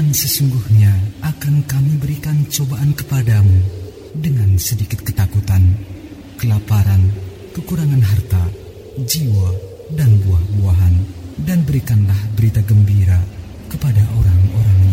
Dan sesungguhnya akan kami berikan cobaan kepadamu dengan sedikit ketakutan, kelaparan, kekurangan harta, jiwa, dan buah-buahan. Dan berikanlah berita gembira kepada orang-orang